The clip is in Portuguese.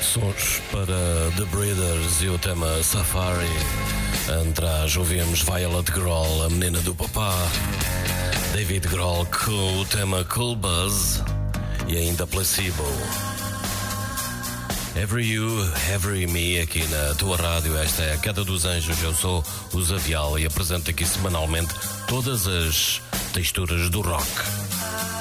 Sons para The Breeders e o tema Safari. Atrás ouvimos Violet Grohl, a menina do papá. David Grohl com o tema Cool Buzz e ainda Placebo. Every You, Every Me, aqui na tua rádio. Esta é a Queda dos Anjos. Eu sou o Zadial e apresento aqui semanalmente todas as texturas do rock.